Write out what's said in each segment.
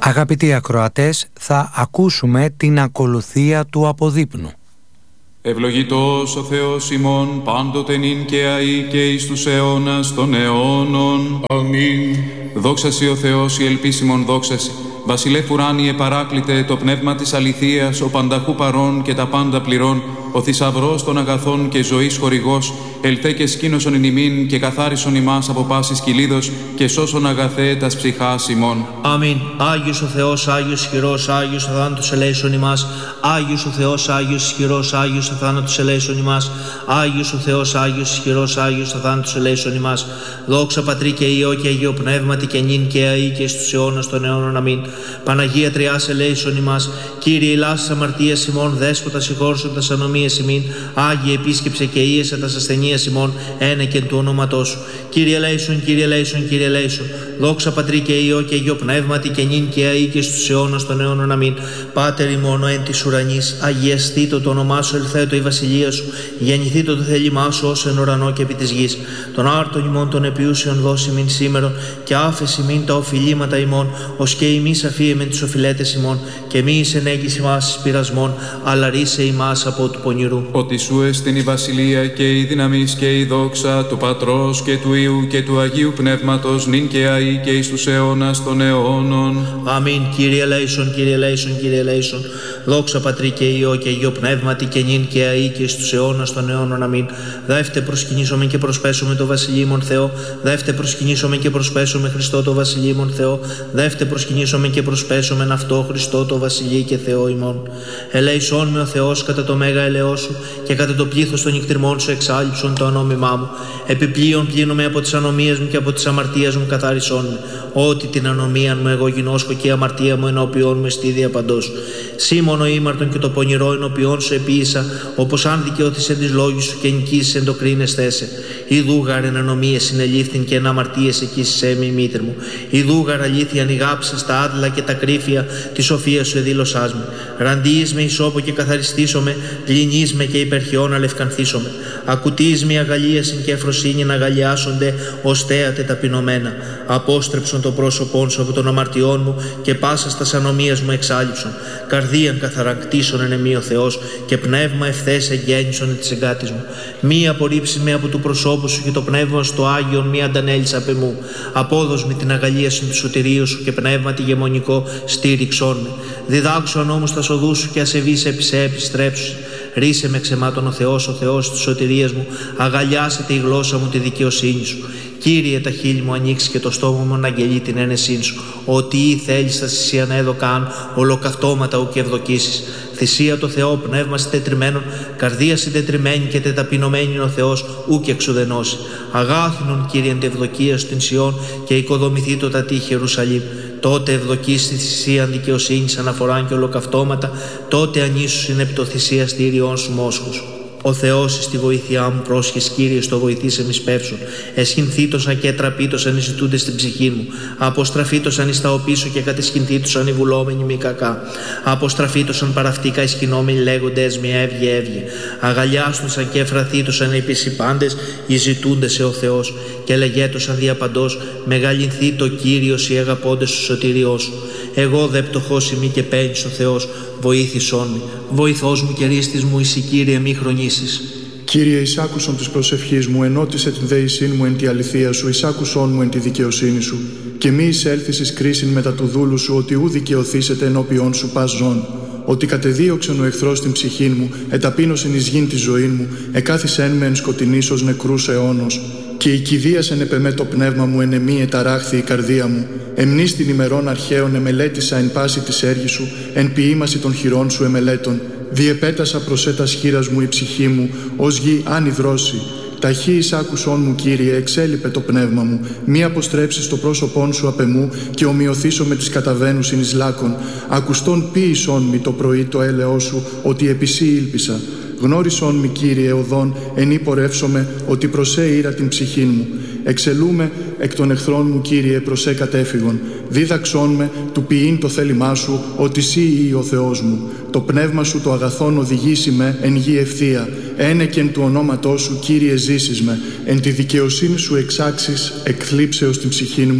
Αγαπητοί ακροατές, θα ακούσουμε την ακολουθία του αποδείπνου. Ευλογητός ο Θεός ημών πάντοτε νυν και αεί και εις τους αιώνας των αιώνων. Αμήν. Δόξα σοι ο Θεός η ελπίσιμον δόξα σοι. Βασιλεύ ουράνιε παράκλητε το πνεύμα της αληθείας, ο πανταχού παρών και τα πάντα πληρών, ο θησαυρός των αγαθών και ζωής χορηγός, ελθέ και σκήνωσον εν ημίν και καθάρισον ημάς από πάσης κυλίδος και σώσον αγαθέ τας ψυχάς ημών. Αμήν. Άγιος ο Θεός, Άγιος ισχυρός, Άγιος ο θάνατος ελέησον ημάς. Άγιος ο Θεός, Άγιος ισχυρός, Άγιος ο θάνατος ελέησον ημάς. Άγιος ο Θεός, Άγιος ισχυρός, Άγιος ο θάνατος ελέησον ημάς. Δόξα Πατρί και Υιό και Αγίο Πνεύματι και νυν και αεί και στους αιώνας των αιώνων. Αμήν. Παναγία Τριάς ελέησον ημάς. Κύριε ηλάς αμαρτίας ημών, Δέσποτα συγχώρσον τας ανομίες ημίν. Άγιε επίσκεψε και ίεσε τας ασθενείας ημών, ένεκεν του ονόματός σου. Κύριε ελέησον, Κύριε ελέησον, Κύριε ελέησον. Δόξα Πατρί και Υιό και Αγίο Πνεύματι και νυν και αεί και στους αιώνας των αιώνων. Αμήν. Πάτερ ημών εν της ουρανής, αγιαστήτω το όνομά σου, ελθέτω η βασιλεία σου, γεννηθήτω το θέλημά σου ως εν ουρανό και επί της γης. Τον άρτον ημών των επιούσιων δώσει μην σήμερον και άφεση μην τα οφειλήματα ημών, ως και ημείς αφίεμεν τους οφειλέτες ημών, και μη εις ενέγγιση μας εις πειρασμών, αλλά ρίσε ημάς από του πονηρού. Ότι σου εστιν η βασιλεία και η δύναμις και η δόξα του Πατρός και του Υιού και του Αγίου Πνεύματος, νυν και αεί και εις τους αιώνας των αιώνων. Αμήν. Κύριε ελέησον, Κύριε ελέησον, Κύριε ελέησον. Δόξα Πατρί και Υιό και Αγίο Πνεύματι και νυν και αεί και εις τους αιώνας των αιώνων. Αμήν. Δεύτε προσκυνήσομεν και προσπέσουμε το βασιλείμον Θεό. Δεύτε προσκυνήσομεν και προσπέσουμε Χριστό το βασιλείμον Θεό. Δεύτε προσκυνήσομεν και προσπέσομεν αυτό Χριστό το βασιλεί και Θεό ημών. Ελέησόν με ο Θεός κατά το μέγα ελαιό σου και κατά το πλήθος των νυχτριμών σου εξάλειψον το ανώμημά μου. Επιπλέον πλύνομαι από τις ανομίες μου και από τις αμαρτίες μου καθάρισόν με. Ότι την ανομία μου εγώ γινώσκω και η αμαρτία μου ενώπιόν μου εστίδια παντός. Σήμωνο ήμαρτον και το πονηρό ενώπιόν σου επίησα, όπως αν δικαιώθησε τις λόγους σου και νικήσεις εν το κρίνες θέσε. Ιδούγαρ εν ανομίες συνελήφθην και εν αμαρτίες εκείσισέ με η μήτρ μου. Ιδούγαρ αλήθεια ανηγάψας τα άδλα και τα κρύφια τη σοφία σου εδήλωσάς με. Ραντίεις με ισόπο και καθαριστήσομαι, πλυνείς με και υπερχιών αλευκανθήσομαι. Ακουτείς με αγαλίασιν και εφροσύνη να αγαλιάσονται ως θέατε ταπεινωμένα. Απόστρεψον το πρόσωπόν σου από των αμαρτιών μου και πάσα στα ανομίας μου εξάλειψον. Καρδίαν καθαρακτήσον εν εμεί ο Θεός και πνεύμα ευθές εγγέννησον εν της εγκάτης μου. Μη απορρίψει με από του προσώπου σου και το πνεύμα στο Άγιον μη αντανέλεις απ' εμού. Απόδος με την αγαλίασιν του σωτηρίου σου και πνεύμα τη γεμονικό στήριξόν με. Διδάξω νόμους τα σοδού σου και ασεβείς επί σε επιστρέψου. Ρίσε με ξεμάτων ο Θεός της σωτηρίας μου, αγαλιάσετε η γλώσσα μου τη δικαιοσύνη σου. Κύριε, τα χείλη μου ανοίξει και το στόμα μου να αγγελεί την ένεσήν σου. Ότι ή θέλεις θα θυσία να έδωκαν, ολοκαυτώματα ου και ευδοκίσεις. Θυσία το Θεό, πνεύμα συντετριμένον, καρδία συντετριμένη και τεταπεινωμένη ο Θεός, ου και εξουδενώσει. Αγάθινον, Κύριε, εν τευδοκία στην Σιών και οικοδομηθεί το τατή Ιερουσαλήμ. Τότε ευδοκείς τη θυσία δικαιοσύνης αναφοράν και ολοκαυτώματα, τότε ανήσουσιν επί το θυσία στήριών σου μόσχους. Ο Θεός εις τη βοήθειά μου πρόσχες, Κύριε, στο βοηθήσε μη σπεύσουν. Εσχυνθήτωσαν και τραπήτωσαν οι ζητούντες στην ψυχή μου. Αποστραφήτωσαν εις τα οπίσω και κατεσχυνθήτωσαν οι βουλόμενοι μη κακά. Αποστραφήτωσαν παραυτήκα ισχυνόμενοι λέγοντες μη έβγε έβγε. Αγαλιάστωσαν και εφραθήτωσαν οι επισυπάντες οι ζητούντες σε ο Θεός. Και λεγέτωσαν διαπαντός μεγαλυνθεί το Κύριος οι αγαπώντες του σωτηριός σου. Εγώ δε πτωχός ημί και παίρνεις ο Θεός, βοήθησόν με. Βοηθός μου και ρίστης μου εις η Κύριε μη χρονίσεις. Κύριε, εισάκουσον της προσευχής μου, ενώτισε την δέησήν μου εν τη αληθεία σου, εισάκουσόν μου εν τη δικαιοσύνη σου. Και μη εισέλθεις εις κρίσιν μετά του δούλου σου, ότι ου δικαιωθήσετε ενώπιον σου πας ζών. Ότι κατεδίωξεν ο εχθρός την ψυχήν μου, εταπείνωσεν εις γην τη ζωή μου, εκάθισεν με εν σκοτεινής ως νεκρούς αιώνος. Και η κηδίασεν επεμέ το πνεύμα μου, εν εμή εταράχθη η καρδία μου. Εμνείς την ημερών αρχαίων εμελέτησα εν πάση της έργης σου, εν ποιήμαση των χειρών σου εμελέτων. Διεπέτασα προσέτας χείρας μου η ψυχή μου, ως γη αν υδρώσει. Ταχύ εισάκουσόν μου, Κύριε, εξέλιπε το πνεύμα μου. Μη αποστρέψεις το πρόσωπόν σου απ' εμού και ομοιωθήσω με τις καταβαίνουσιν εις λάκων. Ακουστόν ποίησόν μη το πρωί το έλεό σου, ότι επί σύ ήλπισα. Γνώρισόν μη, Κύριε, οδόν, εν πορεύσομαι, ότι προσέ ήρα την ψυχήν μου. Εξελούμε εκ των εχθρών μου, Κύριε, προσέ κατέφυγον. Δίδαξόν με του ποιήν το θέλημά σου, ότι σύ ή ο Θεός μου. Το πνεύμα σου το αγαθόν οδηγήσει με εν γη ευθεία. Ένεκεν του ονόματός σου, Κύριε, ζήσεις με. Εν τη δικαιοσύνη σου εξάξεις εκθλίψεως την ψυχήν μου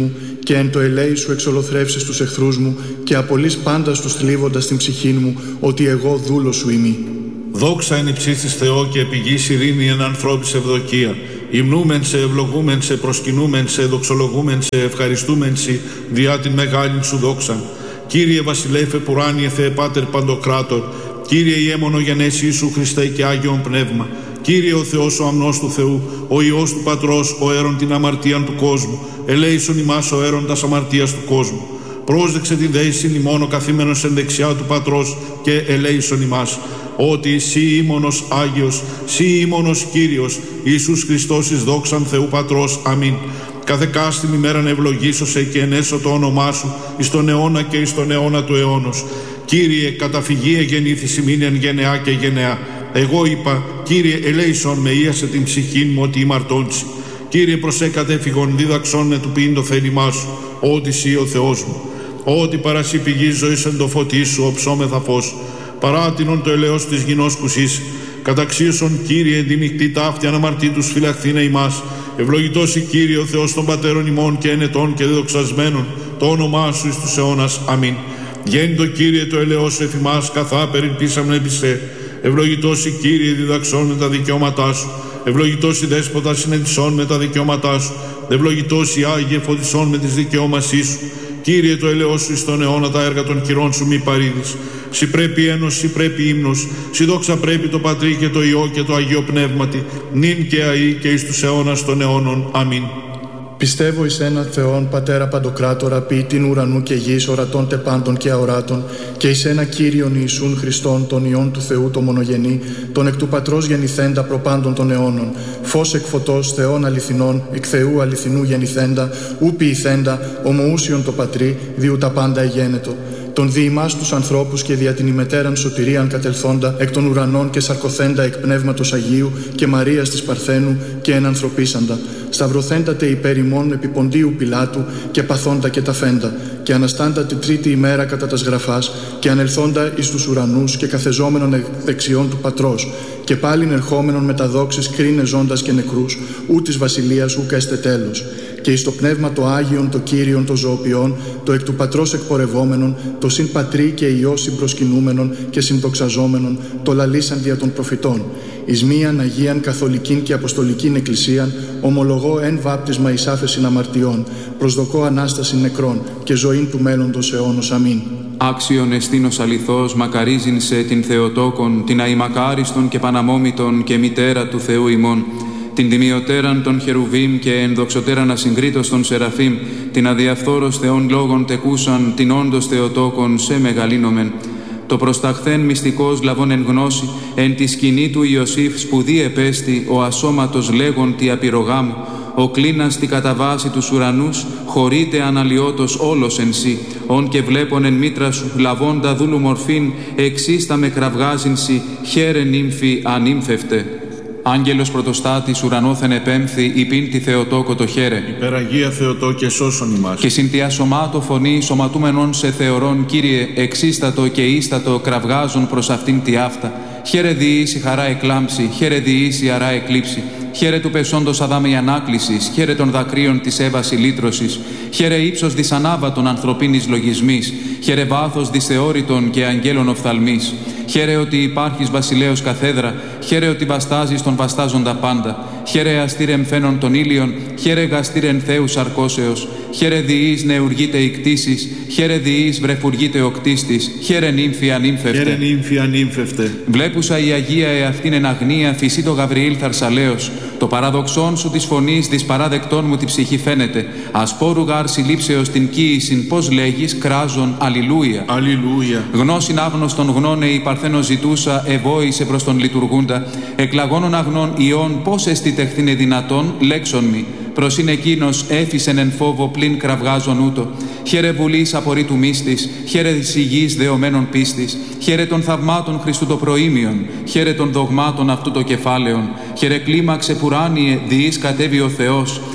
και εν το ελέη σου εξολοθρεύσεις τους εχθρούς μου και απολύς πάντα στους θλίβοντας την ψυχήν μου, ότι εγώ δούλος σου ημί. Δόξα εν υψίστης Θεό και επί γης ειρήνη εν ανθρώπης ευδοκία. Υμνούμεν σε, ευλογούμεν σε, προσκυνούμεν σε, δοξολογούμεν σε, ευχαριστούμεν σε, διά την μεγάλην σου δόξαν. Κύριε Βασιλέφε Πουράνιε Θεέ Πάτερ Παντοκράτορ, Κύριε Ιέμονο γενέσει Ιησού Χριστέ και Άγιον Πνεύμα, Κύριε ο Θεός ο αμνός του Θεού, ο Υιός του Πατρός, ο αίρον την αμαρτίαν του κόσμου, ελέησον ημάς ο αίρον τας αμαρτίας του κόσμου. Πρόσδεξε την δέησιν ημών ο καθήμενος εν δεξιά του Πατρός και ελέησον ημάς. Ότι σύ ήμονος Άγιος, σύ ήμονος Κύριος, Ιησούς Χριστός εις δόξαν Θεού Πατρός. Αμήν. Κάθε κάστην ημέραν ευλογήσωσε και ενέσω το όνομά σου εις τον αιώνα και εις τον αιώνα του αιώνος. Κύριε, καταφυγή εγεννήθης ημίν εν γενεά και γενεά. Εγώ είπα, Κύριε, ελέησον με, ίασε την ψυχήν μου ότι ημαρτώντσι. Κύριε, προσέκατε εφηγον δίδαξον με του ποιήν το θέλημά σου, ότι σύ ο Θεός μου. Ότι παρασύ πηγής ζωής εν το φωτί σου, οψόμεθα φως. Παράτινον το ελαιός της γινός κουσής. Καταξίωσον, Κύριε, διμικτή ταύτη αναμαρτήτους φυλαχθήνε ημάς. Ευλογητός η Κύριε ο Θεός των πατέρων ημών και ενετών και δεδοξασμένων, το όνομά σου εις τους αιώνας. Αμήν. Γέννητο Κύριε το ελαιός σου εφημάς, καθά περιπίσαμνε επισέ. Ευλογητός η Κύριε διδαξών με τα δικαιώματά σου. Ευλογητός η Δέσποτα συνεντησών με τα δικαιώματά σου. Ευλογητός η Άγιε φωτισών με τις δικαιώμασή σου. Κύριε το ελαιός σου εις τον αιώνα τα έργα των χειρών σου μη παρήδεις. Συ πρέπει ένος, συ πρέπει ύμνος, συ δόξα πρέπει το Πατρί και το Υιό και το Αγίο Πνεύματι, νυν και αεί και εις τους αιώνας των αιώνων. Αμήν. Πιστεύω εις έναν Θεόν, Πατέρα Παντοκράτορα, ποιητήν ουρανού και γης, ορατών τε πάντων και αοράτων, και εις ένα Κύριον Ιησούν Χριστόν, τον Υιόν του Θεού το μονογενή, τον εκ του Πατρός γεννηθέντα προπάντων των αιώνων, φως εκ φωτός, Θεών αληθινών, εκ Θεού αληθινού γεννηθέντα, ου ποιηθέντα, ομοούσιον το Πατρί, διού τα πάντα εγένετο. Τον δι' ημάς τους ανθρώπους και δια την ημετέραν σωτηρίαν κατελθόντα εκ των ουρανών και σαρκωθέντα εκ Πνεύματος Αγίου και Μαρίας της Παρθένου και ενανθρωπίσαντα, σταυρωθέντατε υπέρ ημών επί Ποντίου Πιλάτου και παθόντα και ταφέντα, και αναστάντα την τρίτη ημέρα κατά τας γραφάς και ανελθόντα εις τους ουρανούς και καθεζόμενον δεξιών του Πατρός, και πάλιν ερχόμενον με τα δόξης κρίνε ζώντας και νεκρούς, ού της βασιλείας ούκα έστε τέλος. Και εις το πνεύμα το Άγιον, το Κύριον, το ζωοποιών, το εκ του Πατρός εκπορευόμενον, το συν Πατρί και Υιό συμπροσκυνούμενον και συνδοξαζόμενον, το λαλήσαν δια των προφητών. Εις μίαν Αγίαν Καθολικήν και Αποστολικήν Εκκλησίαν, ομολογώ εν βάπτισμα εις άφεσιν αμαρτιών, προσδοκώ Ανάσταση νεκρών και ζωήν του μέλλοντος αιώνος. Αμήν. Άξιον εστίνος αληθώς, μακαρίζειν σε την Θεοτόκον, την αημακάριστον και παναμόμητον και μητέρα του Θεού ημών, την τιμιωτέραν των Χερουβίμ και ενδοξωτέραν ασυγκρίτως των Σεραφείμ, την αδιαφθόρος Θεών λόγων τεκούσαν, την όντως Θεοτόκον σε μεγαλύνομεν. Το προσταχθέν μυστικός λαβών εν γνώση, εν τη σκηνή του Ιωσήφ σπουδή επέστη, ο ασώματος λέγον τι απειρογάμ, ο κλίνας τη καταβάση τους ουρανούς, χωρίτε αναλιώτος όλος εν σύ, ον και βλέπον εν μήτρα σου, λαβώντα δούλου μορφήν, εξίστα με κραυγάζειν σοι, χαίρε νύμφη ανύμφευτε. Άγγελος πρωτοστάτης ουρανόθεν επέμφθη, υπήν τη Θεοτόκο το χαίρε. Υπεραγία Θεοτόκε σώσον ημάς. Και συν τη ασωμάτω φωνή σωματούμενον σε θεωρών, Κύριε, εξίστατο και ίστατο κραυγάζουν προς αυτήν τη αυτά. Χαίρε διήσει χαρά εκλάμψη, χαίρε διήσει αρά εκλείψη. Χαίρε του πεσόντος Αδάμ η ανάκλησης, χαίρε των δακρύων της Εύας η λύτρωσης. Χαίρε ύψος δυσανάβατον ανθρωπίνης λογισμής, χαίρε βάθος δυσεώρητον και αγγέλων οφθαλμής. Χαίρε ότι υπάρχεις βασιλέως καθέδρα, χαίρε ότι βαστάζεις τον βαστάζοντα πάντα. Χαίρε αστήρεν φαίνον των ήλιων, χαίρε γαστήρεν Θεού σαρκώσεως. Χαίρε διείς νεουργείτε η κτήσης, χαίρε διείς βρεφουργείτε ο κτίστης. Χαίρε νύμφη ανύμφευτε. Χαίρε νύμφη ανύμφευτε. Βλέπουσα η Αγία εαυτήν εν αγνία, φυσί το Γαβριήλ θαρσαλέως. Το παραδοξόν σου της φωνής, της παράδεκτών μου τη ψυχή φαίνεται. Ασπόρου γάρ συλλήψεως την κοίησιν, πώς λέγεις, κράζον, αλληλούια. Αλληλούια. Γνώσιν άγνωστον γνώνε η παρθένο ζητούσα, ευόησε προς τον λειτουργούντα. Εκλαγώνων αγνών ιών, πώς εστιτεχθήνε δυνατόν, λέξον μη. Προς είναι εκείνος έφυσεν εν φόβο πλην κραυγάζον ούτω. Χαίρε βουλής απορρί του μύστης, χαίρε της υγιής δεωμένων πίστης, χαίρε των θαυμάτων Χριστού το προήμιον, χαίρε των δογμάτων αυτού το κεφάλαιον, χαίρε κλίμαξε πουράνιε, διείς κατέβει ο Θεός,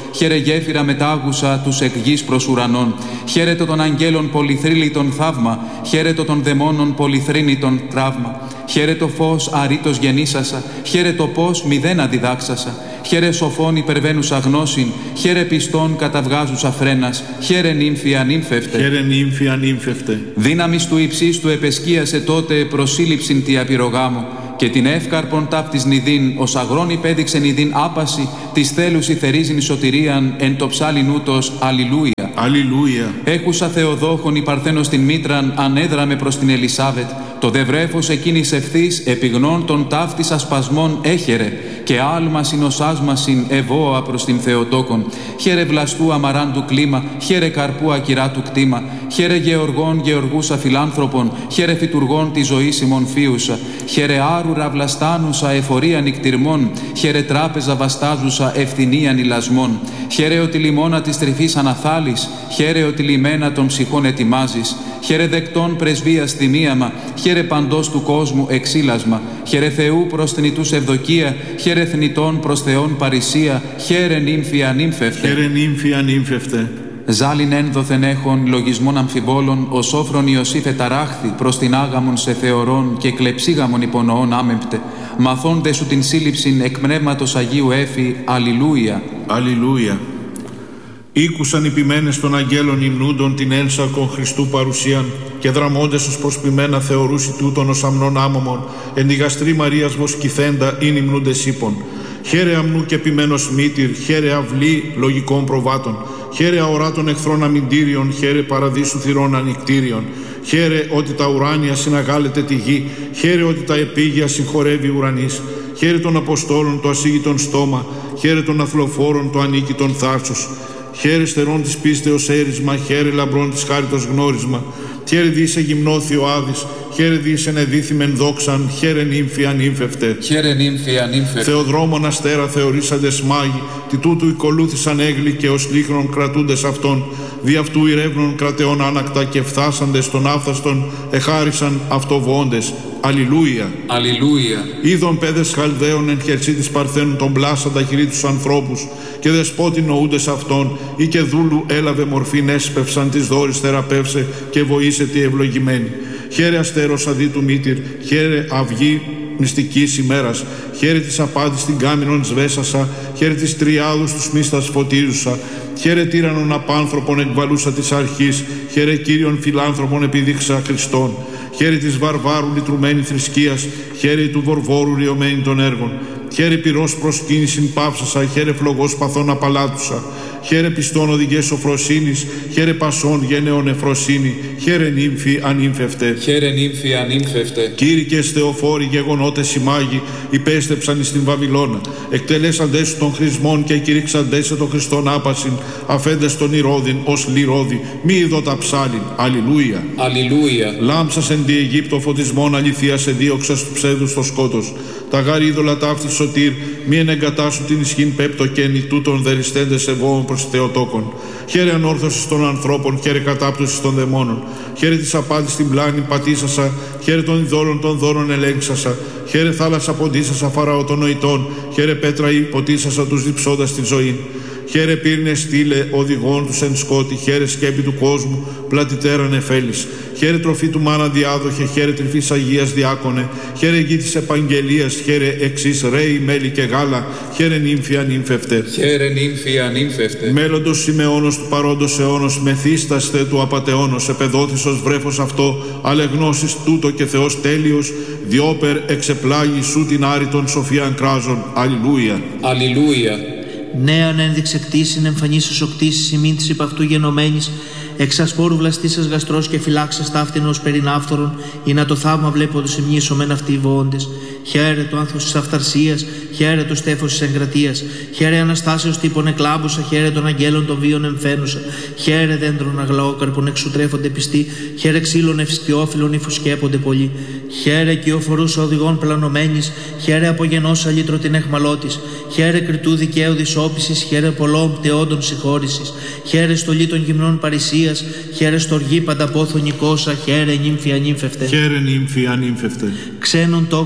χαίρε γέφυρα μετάγουσα τους εκ γης προς ουρανών. Χαίρετο των αγγέλων πολυθρύλιτον θαύμα, χαίρετο των δαιμόνων πολυθρύνητον τραύμα. Χαίρετο φως αρήτως γεννήσασα, χαίρετο πώς μηδέν αντιδάξασα. Χαίρε σοφών υπερβαίνουσα γνώσιν, χαίρε πιστών καταβγάζουσα φρένας, χαίρε νύμφη ανύμφευτε. Χαίρε νύμφη ανύμφευτε. Δύναμις του υψίστου επεσκίασε τότε προσύλληψην τη απειρογάμου, και την εύκαρπον ταύτης νηδίν, ως αγρόν υπέδειξε νηδίν άπαση, της θέλουσι θερίζειν σωτηρίαν, εν το ψάλιν ούτως αλληλούια. Αλληλούια. Έχουσα Θεοδόχον η Παρθένος την μήτραν, ανέδραμε προς την Ελισάβετ. Το δε βρέφος εκείνης ευθύς, επιγνών των ταύτης ασπασμών έχερε, και άλμασιν ως άσμασιν ευώα προς την Θεοτόκον. Χαίρε βλαστού αμαράντου κλίμα, χαίρε καρπού ακυράτου κτήμα, χαίρε γεωργών γεωργούσα φιλάνθρωπων, χαίρε φυτουργών τη ζωή ημών φίουσα, χαίρε άρουρα βλαστάνουσα εφορία νικτυρμών, χαίρε τράπεζα βαστάζουσα ευθυνίαν ηλασμών, χαίρε ότι λιμώνα της τρυφής αναθάλεις, χαίρε ότι λιμένα των ψυχών ετοιμάζεις, χαίρε δεκτών πρεσβείας θυμίαμα, χαίρε παντός του κόσμου εξήλασμα, χαίρε Θεού προς θνητούς ευδοκία, χαίρε θνητών προς Θεόν παρησία, χαίρε νύμφη ανύμφευτε. Χαίρε νύμφη ανύμφευτε. Ζάλιν ένδοθεν έχων λογισμών αμφιβόλων, ο σόφρον Ιωσήφε ταράχθη προς την άγαμον σε θεωρών και κλεψίγαμον υπονοών άμεμπτε. Μαθώντε σου την σύλληψην εκ πνεύματος Αγίου Έφη, αλληλούια. Αλληλούια. Ήκουσαν οι ποιμένες των αγγέλων υμνούντων την ένσαρκον Χριστού παρουσίαν και δραμώντες ως προσπιμένα θεωρούσι τούτον ως αμνών άμωμον, εν τη γαστρή Μαρίας βοσκηθέντα ειν υμνούντες ύπων. Χαίρε αμνού και ποιμένος μήτηρ, χαίρε αυλή λογικών προβάτων, χαίρε αορά των εχθρών αμυντήριων, χαίρε παραδείσου θυρών ανικτήριων, χαίρε ότι τα ουράνια συναγάλεται τη γη, χαίρε ότι τα επίγεια συγχωρεύει ουρανής, χαίρε των Αποστόλων το ασύγητον στόμα, χαίρε των αθλοφόρων το ανίκητον θάρσος. Χαίρε στερών της πίστεως έρισμα, χαίρε λαμπρών της χάριτος γνώρισμα, χαίρε διήσε γυμνώθη ο Άδης, χαίρε διήσε εδίθημεν δόξαν, χαίρε νύμφη ανύμφευτε. Χαίρε νύμφη ανύμφευτε. Θεοδρόμων αστέρα θεωρήσαντες μάγοι, τι τούτου οικολούθησαν έγλοι και ως λίχνων κρατούντες αυτών, δι' αυτού ηρεύνων κρατεών άνακτα και φθάσαντες των άφθαστων εχάρισαν αυτοβόντες. Αλληλούια. Αλληλούια. Είδων παιδες Χαλδαίων εν χερσί της Παρθένου τον πλάσαντα χειρί τους ανθρώπους και δεσπότη νοούντες αυτών ή και δούλου έλαβε μορφήν έσπευσαν της δόρης θεραπεύσε και βοήσε τη ευλογημένη. Χαίρε αστέρος αδί του μήτηρ, χαίρε αυγή μυστικής ημέρας, χαίρε της απάντης την κάμινον σβέσασα, χαίρε της τριάδους τους μίστας φωτίζουσα, χαίρε τύρανον απάνθρωπον εκβαλούσα της αρχής, χαίρε Κύριον φιλάνθρωπον επιδείξα Χριστόν, χαίρε της βαρβάρου λυτρουμένη θρησκείας, χαίρε του βορβόρου ριωμένη των έργων, χαίρε πυρός προσκύνησιν πάυσασα, χαίρε φλογός παθών απαλάτουσα, χαίρε πιστών οδηγές σοφροσύνης, χαίρε πασών γενναιών εφροσύνη, χαίρε νύμφη ανύμφευτε. Χαίρε νύμφη ανύμφευτε. Κήρυκες θεοφόροι γεγονότες οι μάγοι, υπέστεψαν εις την Βαβυλώνα, εκτελέσαντες σου των χρησμών και κηρύξαντες σε τον Χριστόν άπασιν, αφέντες τον Ηρώδην ως λιρόδη, μη ειδώτα ψάλιν. Αλληλούια. Αλληλούια. Λάμψας εν τη Αιγύπτο φωτισμόν αληθείας εδίωξας του ψέδου στο σκότος. Τα γάρι είδωλα ταύτη σωτήρ, μη ενεγκατάσου την ισχύν πέπτο και εν τούτων δεριστέντες ευώων προς Θεοτόκον. Χαίρε ανόρθωσης των ανθρώπων, χαίρε κατάπτωσης των δαιμόνων. Χαίρε της απάντης στην πλάνη πατήσασα, χαίρε των ειδόλων των δώρων ελέγξασα. Χαίρε θάλασσα ποντίσασα φαραώ των νοητών, χαίρε πέτρα υποτίσασα τους διψώντας τη ζωή. Χαίρε πύρνε στήλε οδηγών τους εν σκότη, χαίρε σκέπη του κόσμου, πλατιτέραν εφέλης. Χαίρε τροφή του μάνα διάδοχε, χαίρε τρυφής Αγίας διάκονε, χαίρε γη της επαγγελίας, χαίρε εξής ρέι, μέλι και γάλα, χαίρε νύμφη ανύμφευτε. Χαίρε νύμφη ανύμφευτε. Μέλλοντος Σιμεώνος του παρόντος αιώνος, μεθύσταστε του απατεώνος, επεδόθης ως βρέφος αυτό, αλεγνώσεις τούτο και Θεός τέλειος, διόπερ εξεπλάγει σου την άρρητον σοφίαν κράζων. Αλληλούια. Αλληλούια. Νέαν ένδειξε κτήσιν εμφανίσεως οκτήσεις ημίν της υπ' αυτού γενομένης, εξασπόρου βλαστήσας γαστρός και φυλάξας ταύτηνος περινάφθορον, ή να το θαύμα βλέποντος ημνήσωμεν αυτοί οι βοώντες. Χαίρε το άνθος της αυθαρσίας, χαίρε το στέφος της εγκρατείας, χαίρε αναστάσεως τύπων εκλάμπουσα, χαίρε των αγγέλων των βίων εμφαίνουσα, χαίρε δέντρων αγλαόκαρπων εξουτρέφονται πιστοί, χαίρε ξύλων ευσκιόφυλλων υφουσκέπονται πολλοί, χαίρε κυοφορούσα οδηγών πλανωμένης, χαίρε απογενός αλήτρο την εχμαλώτης, χαίρε κριτού δικαίου δυσόπισης, χαίρε πολλών πτεόντων συγχώρησης, χαίρε στολή των γυμνών παρησίας, χαίρε στοργή πανταπόθων νικόσα, χαίρε νύμφη ανύμφευτε. Χαίρε νύμφη ανύμφευτε. Ξένων τόκων δόντων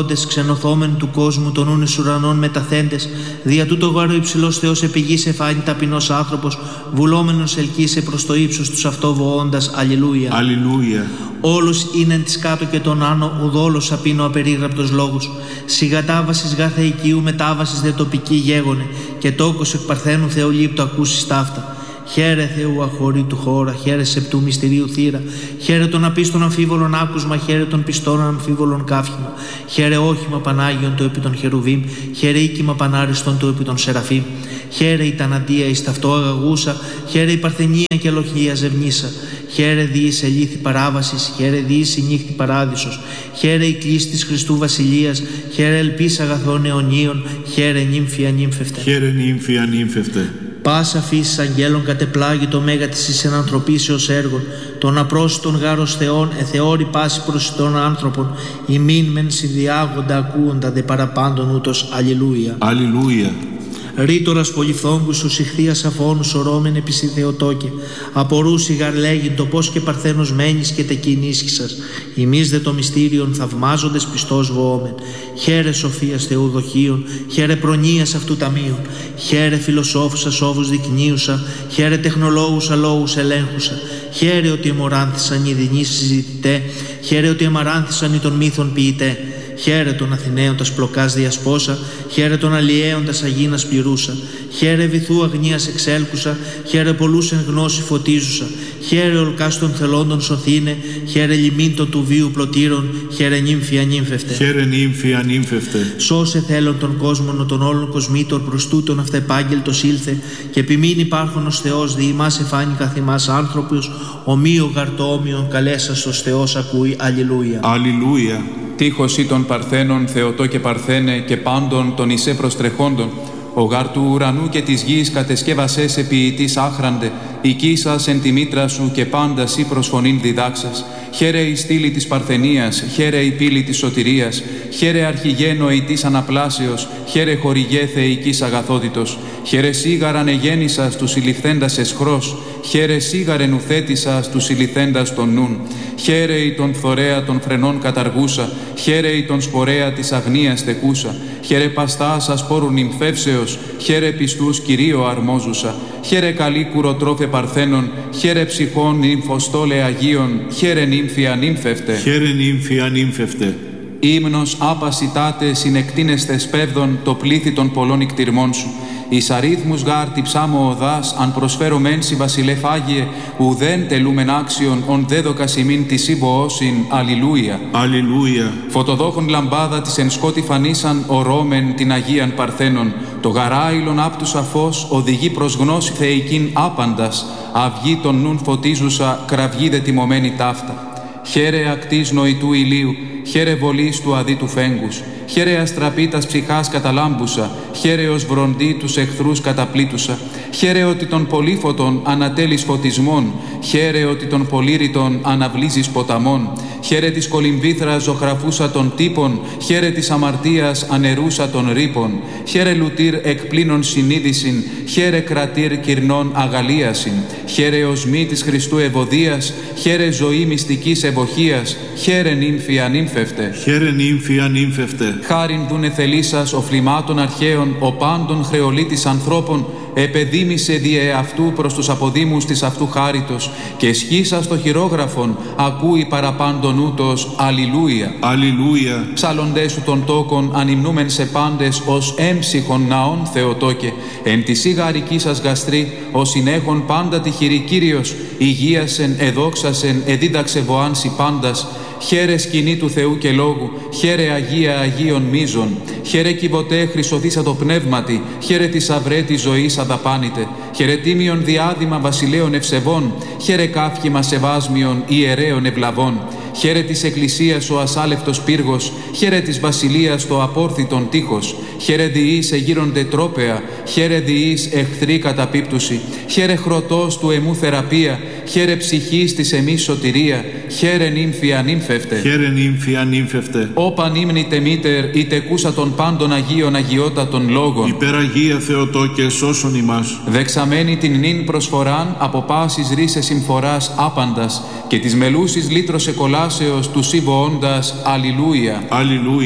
οδόντες, ξενοθόμεν του κόσμου, των ούν εις ουρανών μεταθέντες, δια τούτο γάρο υψηλός Θεός επηγής εφάνει ταπεινός άνθρωπος, βουλόμενος ελκύσε προς το ύψος τους αυτό βοώντας. Αλληλούια. Αλληλούια. Όλος είναι της κάτω και τον άνω, ουδόλος απίνω απερίγραπτος λόγος. Σιγατάβασης γάρ θεϊκίου, μετάβασης δε τοπική γέγονε, και τόκος εκ παρθένου Θεολήπτου ακούσεις ταύτα. Χαίρε Θεού αχωρήτου χώρα, χαίρε σεπτού μυστηρίου θύρα, χαίρε των απίστων αμφίβολων άκουσμα, χαίρε των πιστών αμφίβολων κάφημα, χαίρε όχημα Πανάγιον το επί των χερουβίμ, χαίρε οίκημα Πανάριστον το επί των σεραφείμ, χαίρε η ταναντία εις ταυτό αγαγούσα, χαίρε η παρθενία και λοχεία ζευνήσα, χαίρε διείς ελήθη παράβασης, χαίρε διείς η νύχτη παράδεισος, χαίρε η κλίση της Χριστού Βασιλείας, χαίρε ελπίς αγαθών αιωνίων, χαίρε νύμφια νύμφευτε. Χαίρε νύμφια νύμφευτε. Πάσα φύσης αγγέλων κατεπλάγει το μέγα της εις ενανθρωπίσεως έργων, των απρόσιτων γάρος Θεών εθεώρη πάση προσιτών άνθρωπων, ημίν μεν συνδιάγοντα ακούοντα δε παραπάντων ούτως. Αλληλούια. Αλληλούια. Ρήτορας πολυφθόγκους σου συχθίας αφώνους ορώμεν επί σοι Θεοτόκε, απορούσι γαρ λέγειν το πώς και παρθένος μένεις και τεκείν ίσχυσας, ημείς δε το μυστήριον θαυμάζοντες πιστός βοόμεν. Χαίρε σοφίας Θεού δοχείων, χαίρε προνοίας αυτού ταμείων, χαίρε φιλοσόφουσα σόβους δεικνύουσα, χαίρε τεχνολόγουσα λόγους ελέγχουσα, χαίρε ότι εμοράνθησαν οι δεινοί συζητητέ, χαίρε ότι εμαράνθησαν οι των μύθων ποιητέ. Χαίρε των Αθηναίων τας πλοκάς διασπόσα, χαίρε των Αλλιέων τας αγίνας πληρούσα, χαίρε βυθού αγνίας εξέλκουσα, χαίρε πολλούς εν γνώση φωτίζουσα, χαίρε ολκάς των θελόντων σωθήνε, χαίρε λιμίντων του βίου πλωτήρων, χαίρε νύμφια νύμφευτε. Χαίρε νύμφια νύμφευτε. Σώσε θέλων των κόσμων των όλων κοσμήτων προς τούτον αυτεπάγγελτος ήλθε, και επιμήν υπάρχον ως Θεός δι' ημάς εφάνει καθ' ημάς άνθρωπος, ομοίο γαρτόμοιον καλέσαστος Θεός ακούει. Αλληλούια. Αλληλούια. Τείχος των Παρθένων, Θεοτό και Παρθένε, και πάντων των Ισέ προστρεχόντων, ο γάρ του ουρανού και της γης κατεσκεύασες ποιητής άχραντε, οικίσας εν τη μήτρα σου και πάντα σύ προσφωνήν διδάξας. Χαίρε η στήλη της Παρθενίας, χαίρε η πύλη της σωτηρίας, χαίρε αρχηγένο ητής αναπλάσεως, χαίρε χορηγέ θεϊκής αγαθότητος, χαίρε σίγαραν εγέννησας του συλληφθέντας εσχρός, χαίρε σίγαρεν ουθέτησας του συλληφθέντας των νουν, χαίρε η τον φθορέα των φρενών καταργούσα, χαίρε η τον σπορέα της αγνίας τεκούσα, χαίρε παστάς ασπόρου νυμφεύσεως, χαίρε πιστούς Κυρίω αρμόζουσα, χαίρε καλή κουροτρόφε Παρθένων, χαίρε ψυχών νυμφοστόλε Αγίων, χαίρε νύμφια νύμφευτε. Χαίρε νύμφια νύμφευτε. Ύμνος άπασιτάτε συνεκτίνεστε σπέβδον το πλήθη των πολλών ικτυρμών σου. Εις αρίθμους γάρ τη ψάμω οδάς, αν προσφέρω μένσι βασιλεύ Άγιε, ουδέν τελούμεν άξιον, ον δέδοκας ημίν τη σύμβοόσιν. Αλληλούια. Αλληλούια. Φωτοδόχων λαμπάδα της εν σκότη φανίσαν, ορώμεν την Αγίαν Παρθένων. Το γαράιλον άπτουσα φως οδηγεί προς γνώση θεϊκήν άπαντας, αυγή των νουν φωτίζουσα, κραυγή δε τιμωμένη ταύτα. Χαίρε ακτής νοητού ηλίου, χαίρε βολής του αδίτου φέγγους, χαίρε αστραπήτας ψυχάς καταλάμπουσα, χαίρε ως βροντί τους εχθρούς καταπλήτουσα, χαίρε ότι των πολύφωτων ανατέλεις φωτισμών, χαίρε ότι των πολύρητων αναβλύζεις ποταμών, χαίρε της κολυμβήθρας ζωγραφούσα των τύπων, χαίρε της αμαρτίας ανερούσα των ρήπων, χαίρε λουτήρ εκπλήνων συνείδησιν, χαίρε κρατήρ κυρνών αγαλίασιν, χαίρε οσμή της Χριστού ευωδίας, χαίρε ζωή μυστικής ευοχίας, χαίρε νύμφια νύμφευτε. Χαίρε νύμφια νύμφευτε. Χάριν δούνε θελήσας οφλημάτων αρχαίων, ο πάντων χρεολίτης ανθρώπων, επεδίμησε διε αυτού προς τους αποδήμους της αυτού χάριτος, και σχίσας το χειρόγραφον ακούει παραπάντων ούτως. Αλληλούια. Αλληλούια. Ψάλλοντές σου των τόκων ανυμνούμεν σε πάντες ως έμψυχον ναών Θεοτόκε, εν τη σιγαρική σας γαστρή, ως συνέχον πάντα τυχηρή Κύριος, υγείασεν, εδόξασεν, εδίδαξε βοάνσι πάντας. Χαίρε σκηνή του Θεού και λόγου, χαίρε Αγία Αγίων μίζων, χαίρε κυβωτέ χρυσοθήσα το πνεύματι, χαίρε της αυρέ της ζωής αδαπάνητε, χαίρε τίμιον διάδημα βασιλέων ευσεβών, χαίρε κάφχημα σεβάσμιων ιερέων ευλαβών, χαίρε της Εκκλησίας ο ασάλευτος πύργος, χαίρε της βασιλείας το απόρθητον τείχος, χαίρε διείς εγείρονται τρόπεα, χαίρε διείς εχθροί καταπίπτουση, χαίρε χρωτός του εμού θεραπεία, χαίρε ψυχής της εμείς σωτηρία, χαίρε νύμφια νύμφευτε. Χαίρε νύμφια νύμφευτε. Όπαν ύμνητε μήτερ, είτε κούσα των πάντων Αγίων αγιότατων λόγων. Υπεραγία Θεοτόκε, σώσον ημάς. Δεξαμένη την νυν προσφοράν, από πάσης ρίσες συμφοράς άπαντας, και της μελούσης λύτρωσε κολάσεως του σύμβοόντας. Αλληλούια. Αλληλούια.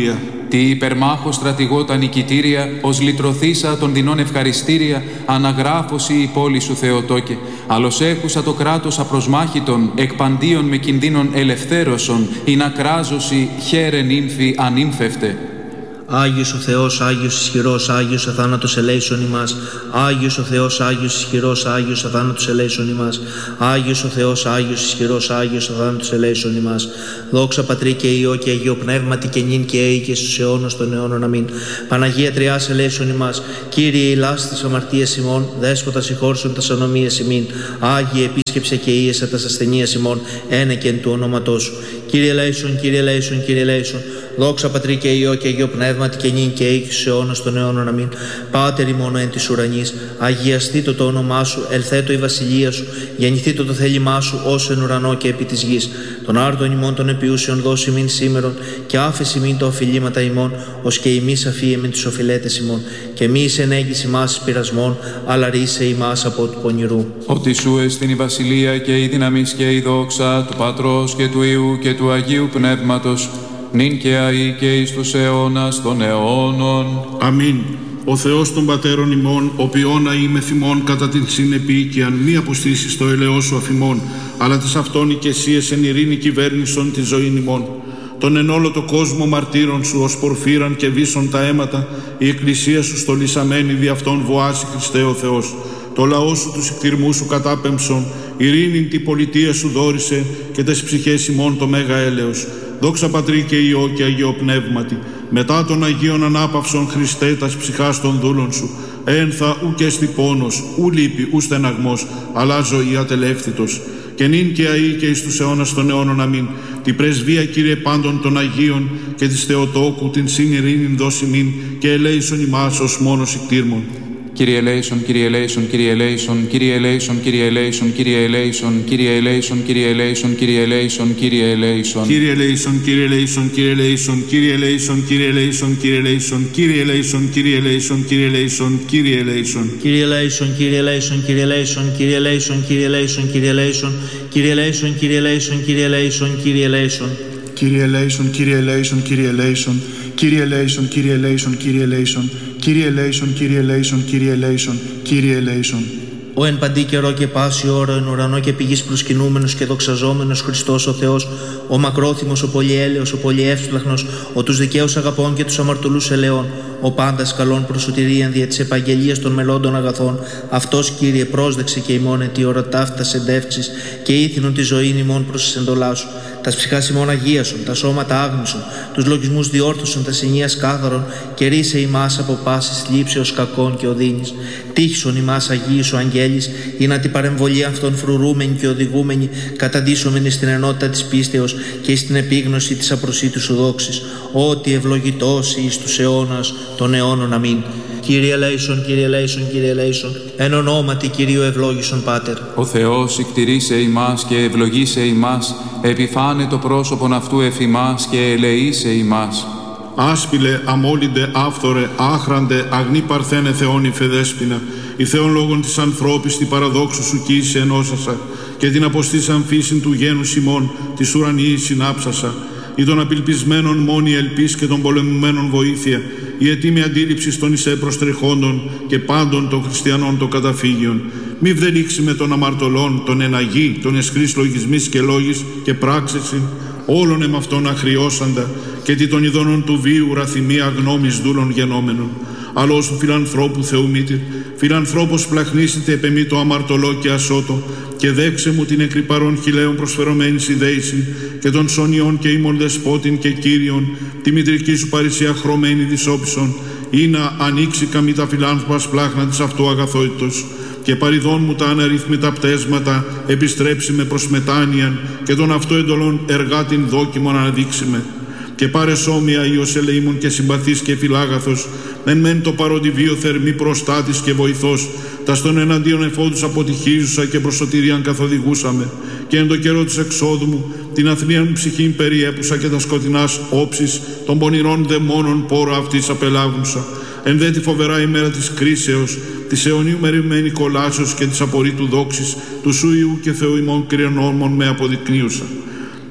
Τι υπερμάχο στρατηγό τα νικητήρια, ως λυτρωθήσα των δεινών ευχαριστήρια, αναγράφωση η πόλη σου Θεοτόκε, άλλος έχουσα το κράτος απροσμάχητον, εκπαντίον με κινδύνων ελευθέρωσον, ή να κράζωση χαίρε νύμφη ανύμφευτε. Άγιος ο Θεός, Άγιος ισχυρός, Άγιος αθάνατος ελέησον ημάς. Άγιος ο Θεός, Άγιος ισχυρός, Άγιος αθάνατος ελέησον ημάς. Άγιος ο Θεός, Άγιος ισχυρός, Άγιος αθάνατος ελέησον ημάς. Δόξα Πατρί και Υιό και Αγίο Πνεύματι και νυν και αεί και στους αιώνας των αιώνων. Αμήν. Παναγία Τριάς ελέησον ημάς. Κύριε ηλάς τις αμαρτίες ημών, Δέσποτα συγχώρσον τας ανομίες ημίν. Άγιε επίσκεψε και ίεσε τας ασθενείας ημών, ένεκεν του ονόματός σου. Κύριε ελέησον, Κύριε ελέησον, Κύριε ελέησον. Δόξα Πατρί και Υιό και Αγίο Πνεύματι και νυν και αεί και στους αιώνας των αιώνων. Αμήν. Πάτερ ημών εν της ουρανής, αγιαστήτω το όνομά σου, ελθέτω η βασιλεία σου, γεννηθήτω το θέλημά σου, όσο εν ουρανό και επί της γης. Τον άρτον ημών των επιούσεων δώσει μην σήμερον, και άφεση μην τα οφειλήματα ημών, ως και ημείς αφίεμεν τους οφειλέτες ημών. Και μη εις ενέγγιση ημάς εις πειρασμών, αλλά ρίσε ημάς από του πονηρού. Ότι σου εστιν η βασιλεία και η δύναμις και η δόξα του Πατρός και του Υιού και του Αγίου Πνεύματος, νυν και αεί και εις τους αιώνας των αιώνων. Αμήν. Ο Θεός των Πατέρων ημών, οποίον αείμαι θυμών κατά την συνεπίοικιαν, μη αποστήσεις το ελαιό σου αφημών, αλλά τις αυτόν οικεσίες εν ειρήνη κυβέρνησον τη ζωήν ημών. Τον εν όλο το κόσμο μαρτύρων σου, ως πορφύραν και βίσον τα αίματα, η εκκλησία σου στολισαμένη δι' αυτόν βοάσει Χριστέ ο Θεός. Το λαό σου τους εκτιρμούς σου κατάπεμψον, ειρήνην τη πολιτεία σου δόρισε και τες ψυχές ημών το μέγα έλεος. Δόξα Πατρί και Υιό και Αγίο Πνεύματι, μετά των Αγίων ανάπαυσον Χριστέ τας ψυχάς των δούλων σου, ένθα ουκ έστι πόνος, ου λύπη, ου στεναγμός, αλλά ζωή ατελεύθυτος. Και νυν και αεί και εις τους αιώνας των αιώνων. Αμήν. Τη πρεσβεία, Κύριε, πάντων των Αγίων και της Θεοτόκου την συν ειρήνην δώσει μην, και ελέησον ημάς ως μόνος εκτίρμων. Κύριε ελέησον, Κύριε ελέησον, Κύριε ελέησον, Κύριε ελέησον, Κύριε ελέησον, Κύριε ελέησον, Κύριε ελέησον, Κύριε ελέησον, Κύριε ελέησον, Κύριε ελέησον. Κύριε ελέησον, Κύριε ελέησον, Κύριε ελέησον, Κύριε ελέησον, Κύριε ελέησον, Κύριε ελέησον, Κύριε ελέησον, Κύριε ελέησον, Κύριε ελέησον, Κύριε ελέησον. Κύριε ελέησον, Κύριε ελέησον, Κύριε ελέησον, Κύριε ελέησον, Κύριε ελέησον, Κύριε ελέησον, Κύριε ελέησον, Κύριε ελέησον, Κύριε ελέησον, Κύριε ελέησον. Κύριε ελέησον, Κύριε ελέησον, Κύριε ελέησον, Κύριε ελέησον, Κύριε ελέησον, Κύριε ελέησον, Κύριε ελέησον, Κύριε ελέησον, Κύριε ελέησον, Κύριε ελέησον. Ο εν παντή καιρό και πάση ώρα εν ουρανό και πηγής προσκυνούμενος και δοξαζόμενος Χριστός ο Θεός, ο μακρόθυμος, ο πολυέλεος, ο πολυεύσπλαχνος, ο τους δικαίους αγαπών και τους αμαρτωλούς ελαιών, ο πάντας καλών προς σωτηρίαν δια της επαγγελίας των μελών αγαθών, αυτός, Κύριε, πρόσδεξε και ημών εν τη ώρα ταύτας εντεύξεις και ήθινον τη ζωήν ημών προς τις εντολάς σου. Τας ψυχάς ημών αγίασον, τα σώματα άγνησον, τους λογισμούς διόρθωσον, τα συνείας κάθαρον, και ρίσε ημάς από πάσης λήψεως κακών και οδύνης. Τύχησον ημάς Αγίοι σου αγγέλης, ή να την παρεμβολή αυτών φρουρούμενη και οδηγούμενη, καταντήσομενη στην ενότητα της πίστεως και στην επίγνωση της απροσίτου σου δόξης, ότι ευλογητός εις τους αιώνας των αιώνων. Αμήν. Κύριε ελέησον, Κύριε ελέησον, Κύριε ελέησον, εν ονόματι Κυρίου ευλόγησον Πάτερ. Ο Θεός εκτηρήσε ημάς και ευλογήσε ημάς, επιφάνε το πρόσωπον αυτού εφ' ημάς και ελεήσε ημάς. Άσπηλε, αμόλυντε, άφθορε, άχραντε, αγνή παρθένε Θεόν η Φεδέσποινα, η Θεόν λόγων της ανθρώπης τη παραδόξου σου κοίησε ενώσασα, και την αποστήσαν φύσιν του γένους ημών, της ουρανιής συνάψασα, ή των απελπισμένων μόνη ελπίς και των πολεμουμένων βοήθεια, η ετοίμη αντίληψη των εισέ προστρεχόντων και πάντων των χριστιανών των καταφύγιων. Μη βδελήξει με των αμαρτωλών, των εναγή, των εσχρής λογισμής και λόγης και πράξεσιν, όλων εμ' αυτών αχριώσαντα, και τι των ειδώνων του βίου ραθυμία γνώμης δούλων γενόμενων. Αλλός του φιλανθρώπου Θεού μήτηρ, φιλανθρώπος πλαχνίσετε επ' εμεί το αμαρτωλό και ασώτο, και δέξε μου την εκρυπαρών χιλέων προσφερωμένης ιδέησιν, και των σωνιών και ήμων δεσπότην και κύριον, τη μητρική σου παρησία χρωμένη δυσόπισον, ή να ανοίξει καμή τα φιλάνθρωπας πλάχνα της αυτού αγαθότητος, και παριδών μου τα αναρρύθμιτα πτέσματα επιστρέψει με προς μετάνοιαν, και των αυτού εντολών εργάτην δόκιμον αναδείξει με. Και πάρε σώμια Υιός ελεήμων και συμπαθής και φιλάγαθος, εν μεν το παρόντι βίο θερμή προστάτης και βοηθός, τας των εναντίον εφόδους αποτυχίζουσα και προς σωτηρίαν καθοδηγούσαμε, και εν το καιρό της εξόδου μου την αθλίαν ψυχήν περιέπουσα και τα σκοτεινάς όψεις των πονηρών δαιμόνων πόρο αυτής απελάβνουσα, εν δε τη φοβερά ημέρα της κρίσεως, της αιωνίου μεριμμένη κολάσεως και της απορρίτου δόξης, του σου Υιού και Θεού ημών κρυονόμων με αποδεικνύουσα.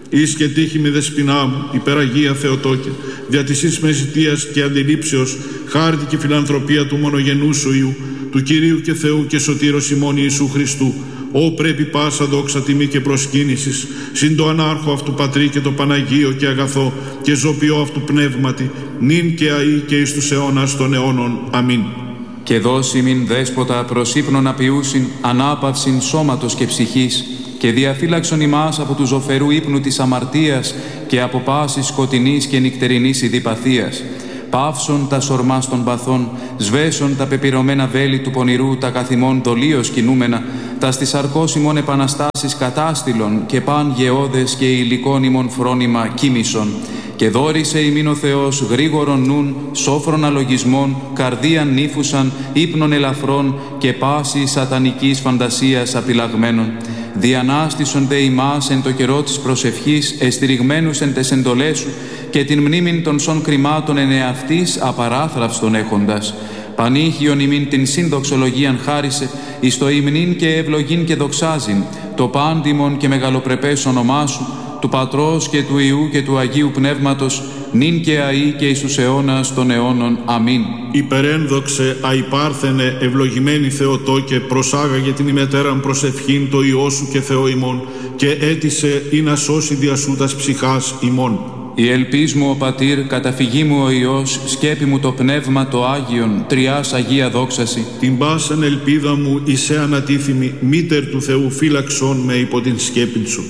Εις και τύχη με δεσποινά μου, υπεραγία Θεοτόκε, δια της εις με ζητίας και αντιλήψεως, χάρτη και φιλανθρωπία του μονογενού σου Υιού, του Κυρίου και Θεού και Σωτήρος ημών Ιησού Χριστού, Ω πρέπει πάσα δόξα τιμή και προσκύνησης, συν το ανάρχο αυτού Πατρί και το Παναγίο και αγαθό και ζωπιό αυτού πνεύματι, νυν και αεί και εις τους αιώνας των αιώνων. Αμήν. Και δώσει μην δέσποτα προς ύπνον απειούσιν, ανάπαυσιν σώματος και ψυχής, και διαφύλαξον ημάς από του ζωφερού ύπνου της αμαρτίας και από πάσης σκοτεινής και νυχτερινής ειδιπαθίας. Παύσον τα σορμάς των παθών, σβέσον τα πεπυρωμένα βέλη του πονηρού, τα καθημών δολίως κινούμενα, τα στις αρκός ημών επαναστάσεις κατάστηλον και παν γεώδες και υλικών ημών φρόνημα κοίμησον. Και δόρισε ημίν ο Θεός γρήγορον νουν, σόφρον αλογισμών, καρδίαν νύφουσαν, ύπνων ελαφρών και πάση σατανικής φαντασίας απειλαγμένων. Διανάστησον δε ημάς εν το καιρό της προσευχής, εστηριγμένους εν τες εντολές σου, και την μνήμην των σων κρυμάτων εν εαυτής απαράθραυστον έχοντας. Πανήχιον ημίν την συνδοξολογίαν χάρισε, εις το υμνήν και ευλογήν και δοξάζειν, το πάντιμον και μεγαλοπρεπές όνομά σου, του Πατρός και του Υιού και του Αγίου Πνεύματος, νυν και αεί και εις τους αιώνας των αιώνων. Αμήν. Υπερένδοξε, αϊπάρθενε, ευλογημένη Θεοτόκε, προσάγαγε την ημετέραν προσευχήν το Υιό σου και Θεό ημών, και έτησε ή να σώσει διασούτας ψυχάς ημών. Η ελπίς μου ο Πατήρ, καταφυγή μου ο Υιός, σκέπη μου το Πνεύμα το Άγιον, τριάς Αγία δόξαση. Την πάσαν ελπίδα μου εισέ ανατίθιμη, μήτερ του Θεού φύλαξον με υπό την σκέπην σου.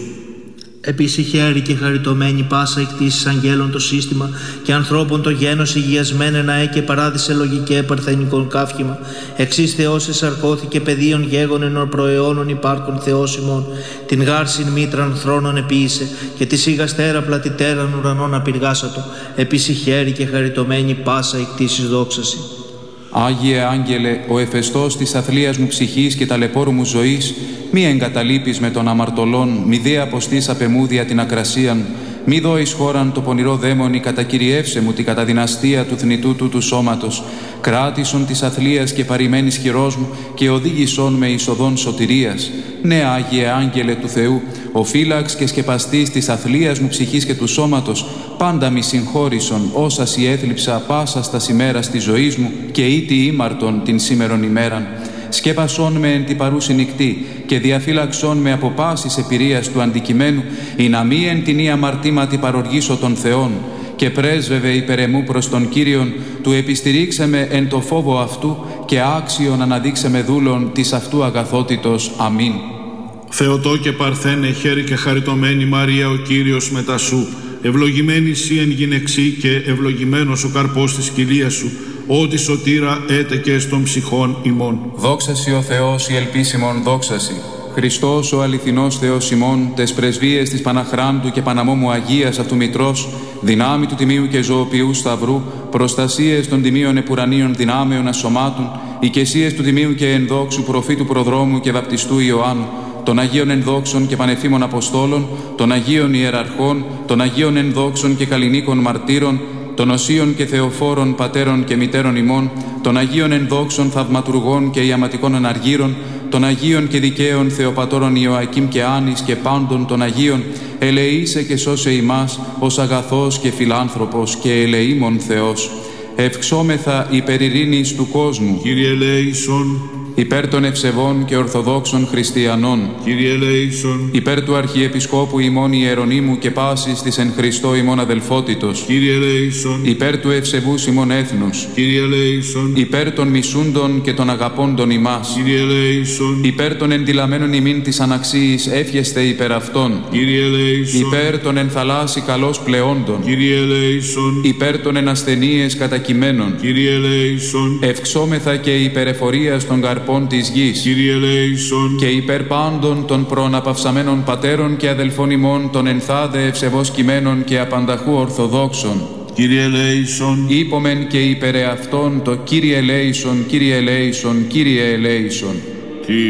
Επίση χαίρη και χαριτωμένη πάσα εκτίσεις αγγέλων το σύστημα και ανθρώπων το γένος υγιασμένε ναέ και παράδεισε λογικέ παρθενικών καύχημα. Εξής Θεός εσαρκώθηκε παιδίων γέγονεν ορ προαιώνων υπάρχων Θεός ημών. Την γάρσιν μήτραν θρόνων επίησε και τη σιγαστέρα πλατητέραν ουρανών απειργάσατο. Επίση χαίρη και χαριτωμένη πάσα εκτίσεις δόξαση. Άγιε Άγγελε, ο εφεστός της αθλίας μου ψυχής και ταλαιπώρου μου ζωής, μη εγκαταλείπεις με των αμαρτωλών, μη δε αποστείς απεμούδια την ακρασίαν, μη δώεις χώραν το πονηρό δαίμονι, κατακυριεύσε μου την καταδυναστία του θνητού του σώματος, κράτησον της αθλίας και παρημένης χειρός μου και οδήγησον με εις οδόν σωτηρίας. Ναι, Άγιε Άγγελε του Θεού, ο φύλαξ και σκεπαστής της αθλίας μου ψυχής και του σώματος, πάντα μη συγχώρησον όσα σοι έθλιψα πάσα στα ημέρας της ζωής μου και ήτι ήμαρτον την σήμερον ημέραν. Σκέπασόν με εν τη παρούση νυχτή και διαφύλαξόν με από πάσης επηρείας του αντικειμένου, ή να μη εν την αμαρτήματι παροργήσω των Θεών, και πρέσβευε υπερ εμού προς τον Κύριον, του επιστηρίξε με εν το φόβο αυτού και άξιον αναδείξε με δούλων της αυτού αγαθότητος. Αμήν. Θεοτόκε παρθένε, χαίρη και χαριτωμένη Μαρία ο Κύριος μετά σου, ευλογημένη σύ εν γυναιξή και ευλογημένος ο καρπός της κοιλίας σου, ότι σωτήρα έτεκε των ψυχών ημών. Δόξασι ο Θεός η ελπίσιμον δόξασι. Χριστός ο αληθινός Θεός ημών, τες πρεσβείες της Παναχράντου και Παναμόμου Αγίας αυτού Μητρός, δυνάμει του Τιμίου και Ζωοποιού Σταυρού, προστασίες των Τιμίων Επουρανίων δυνάμεων ασωμάτων, οικεσίες του Τιμίου και ενδόξου προφήτου Προδρόμου και Βαπτιστού Ιωάννου, των Αγίων ενδόξων και πανεφήμων Αποστόλων, των Αγίων Ιεραρχών, των Αγίων ενδόξων και καλλινίκων μαρτύρων, των Οσίων και Θεοφόρων Πατέρων και Μητέρων ημών, των Αγίων ενδόξων θαυματουργών και ιαματικών αναργύρων, των Αγίων και δικαίων Θεοπατώρων Ιωακήμ και Άνης και πάντων των Αγίων, ελεήσε και σώσε ημάς ως αγαθός και φιλάνθρωπος και ελεήμων Θεός. Ευξόμεθα υπερ ειρήνης του κόσμου. Κύριε ελέησον. Υπέρ των ευσεβών και ορθοδόξων χριστιανών. Κύριε ελέησον. Υπέρ του Αρχιεπισκόπου ημών Ιερονύμου και πάσης της εν Χριστώ ημών αδελφότητος. Κύριε ελέησον. Υπέρ του ευσεβούς ημών έθνους. Κύριε ελέησον. Υπέρ των μισούντων και των αγαπώντων ημάς. Κύριε ελέησον. Υπέρ των εντυλαμένων ημίν της αναξίης εύχεστε υπέρ αυτών. Κύριε ελέησον. Υπέρ των εν θαλάσσι καλώς πλεόντων. Κύριε ελέησον. Υπέρ των εν ασθενείες κατακειμένων. Κύριε ελέησον. Ευξόμεθα και υπερεφορίας των καρπών της γης. Κύριε ελέησον. Και υπέρ πάντων των προαναπαυσαμένων πατέρων και αδελφών ημών των ενθάδε ευσεβώς κειμένων και απανταχού ορθοδόξων. Κύριε ελέησον. Είπομεν και υπερ εαυτών το Κύριε ελέησον, Κύριε ελέησον, Κύριε ελέησον.